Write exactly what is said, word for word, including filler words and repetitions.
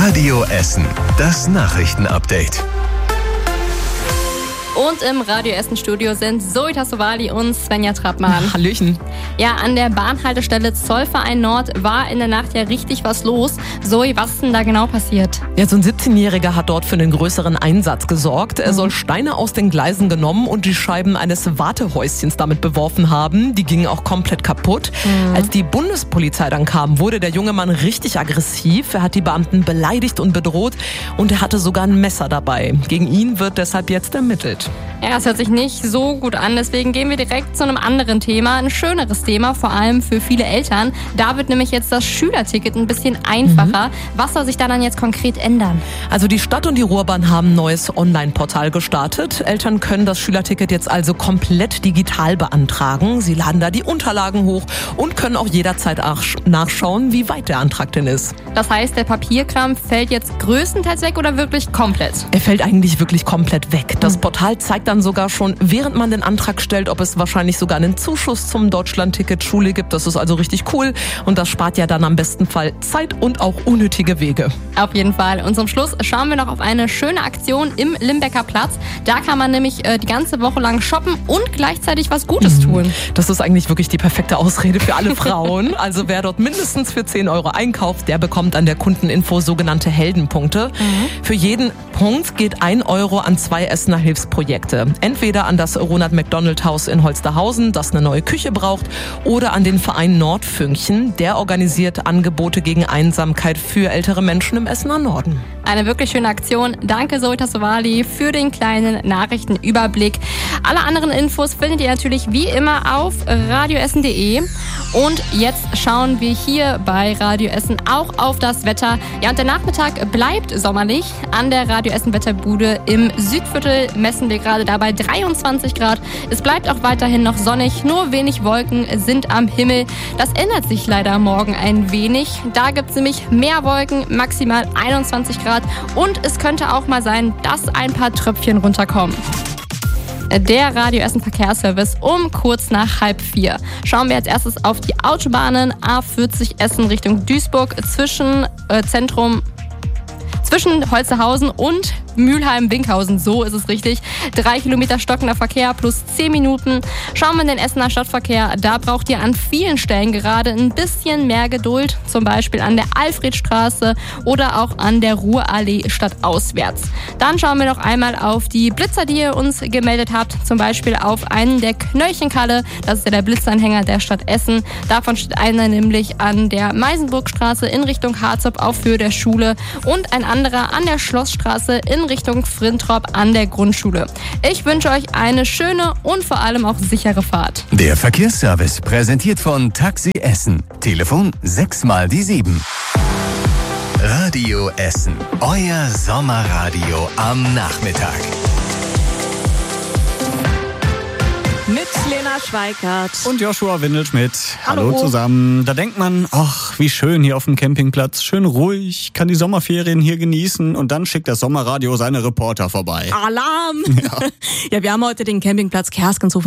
Radio Essen, das Nachrichtenupdate. Und im Radio Essen Studio sind Zoe Tassovali und Svenja Trappmann. Hallöchen. Ja, an der Bahnhaltestelle Zollverein Nord war in der Nacht ja richtig was los. Zoe, was ist denn da genau passiert? Ja, so ein siebzehnjähriger hat dort für einen größeren Einsatz gesorgt. Er Mhm. soll Steine aus den Gleisen genommen und die Scheiben eines Wartehäuschens damit beworfen haben. Die gingen auch komplett kaputt. Mhm. Als die Bundespolizei dann kam, wurde der junge Mann richtig aggressiv. Er hat die Beamten beleidigt und bedroht und er hatte sogar ein Messer dabei. Gegen ihn wird deshalb jetzt ermittelt. Ja, das hört sich nicht so gut an, deswegen gehen wir direkt zu einem anderen Thema, ein schöneres Thema, vor allem für viele Eltern. Da wird nämlich jetzt das Schülerticket ein bisschen einfacher. Mhm. Was soll sich da dann jetzt konkret ändern? Also die Stadt und die Ruhrbahn haben ein neues Online-Portal gestartet. Eltern können das Schülerticket jetzt also komplett digital beantragen. Sie laden da die Unterlagen hoch und können auch jederzeit nachschauen, wie weit der Antrag denn ist. Das heißt, der Papierkram fällt jetzt größtenteils weg oder wirklich komplett? Er fällt eigentlich wirklich komplett weg. Das Portal zeigt dann sogar schon, während man den Antrag stellt, ob es wahrscheinlich sogar einen Zuschuss zum Deutschlandticket Schule gibt. Das ist also richtig cool und das spart ja dann am besten Fall Zeit und auch unnötige Wege. Auf jeden Fall. Und zum Schluss schauen wir noch auf eine schöne Aktion im Limbecker Platz. Da kann man nämlich äh, die ganze Woche lang shoppen und gleichzeitig was Gutes tun. Das ist eigentlich wirklich die perfekte Ausrede für alle Frauen. Also wer dort mindestens für zehn Euro einkauft, der bekommt an der Kundeninfo sogenannte Heldenpunkte. Mhm. Für jeden Punkt geht ein Euro an zwei Essener Hilfsprojekte. Entweder an das Ronald-McDonald-Haus in Holsterhausen, das eine neue Küche braucht, oder an den Verein Nordfünkchen. Der organisiert Angebote gegen Einsamkeit für ältere Menschen im Essener Norden. Eine wirklich schöne Aktion. Danke, Zoe Tassovali, für den kleinen Nachrichtenüberblick. Alle anderen Infos findet ihr natürlich wie immer auf radioessen punkt de. Und jetzt schauen wir hier bei Radio Essen auch auf das Wetter. Ja, und der Nachmittag bleibt sommerlich. An der Radio Essen Wetterbude im Südviertel messen wir gerade dabei dreiundzwanzig Grad. Es bleibt auch weiterhin noch sonnig, nur wenig Wolken sind am Himmel. Das ändert sich leider morgen ein wenig. Da gibt es nämlich mehr Wolken, maximal einundzwanzig Grad. Und es könnte auch mal sein, dass ein paar Tröpfchen runterkommen. Der Radio Essen Verkehrsservice um kurz nach halb vier. Schauen wir als erstes auf die Autobahnen A vierzig Essen Richtung Duisburg zwischen äh, Zentrum, zwischen Holsterhausen und Mülheim-Winkhausen, so ist es richtig. Drei Kilometer stockender Verkehr plus zehn Minuten. Schauen wir in den Essener Stadtverkehr, da braucht ihr an vielen Stellen gerade ein bisschen mehr Geduld. Zum Beispiel an der Alfredstraße oder auch an der Ruhrallee stadtauswärts. Dann schauen wir noch einmal auf die Blitzer, die ihr uns gemeldet habt. Zum Beispiel auf einen der Knöllchenkalle, das ist ja der Blitzanhänger der Stadt Essen. Davon steht einer nämlich an der Meisenburgstraße in Richtung Harzop auf Höhe der Schule und ein anderer an der Schlossstraße in Richtung Frintrop an der Grundschule. Ich wünsche euch eine schöne und vor allem auch sichere Fahrt. Der Verkehrsservice präsentiert von Taxi Essen. Telefon sechs mal die sieben. Radio Essen. Euer Sommerradio am Nachmittag. Mit Lena Schweikart. Und Joshua Windelschmidt. Hallo. Hallo zusammen. Da denkt man, ach, wie schön hier auf dem Campingplatz. Schön ruhig, kann die Sommerferien hier genießen. Und dann schickt das Sommerradio seine Reporter vorbei. Alarm! Ja, ja wir haben heute den Campingplatz Kerskenshof